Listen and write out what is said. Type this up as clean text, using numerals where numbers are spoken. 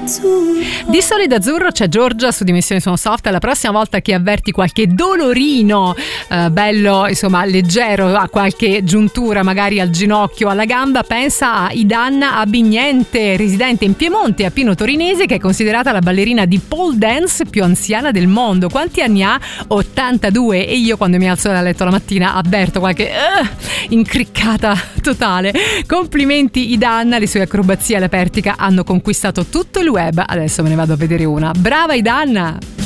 Di solido azzurro c'è Giorgia su Dimissioni Sono Soft. La prossima volta che avverti qualche dolorino bello, insomma leggero, a qualche giuntura magari al ginocchio, alla gamba, pensa a Idanna Abbignente, residente in Piemonte a Pino Torinese, che è considerata la ballerina di pole dance più anziana del mondo. Quanti anni ha? 82. E io quando mi alzo dal letto la mattina avverto qualche incriccata totale. Complimenti Idanna, le sue acrobazie alla pertica hanno conquistato tutto il web. Adesso me ne vado a vedere una. Brava Idanna!